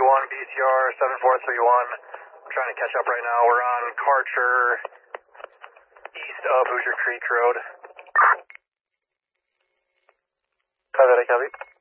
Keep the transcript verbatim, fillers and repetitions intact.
one, B C R seven four three one. I'm trying to catch up right now. We're on Karcher, east of Hoosier Creek Road. Copy, copy.